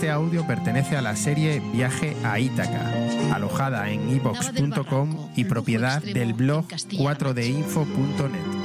Este audio pertenece a la serie Viaje a Ítaca, alojada en ivox.com y propiedad del blog 4dinfo.net.